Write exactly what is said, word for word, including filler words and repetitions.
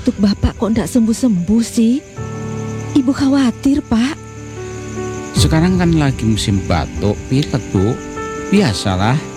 batuk Bapak kok ndak sembuh-sembuh sih? Ibu khawatir, Pak. Sekarang kan lagi musim batuk, pilek, Bu. Biasalah.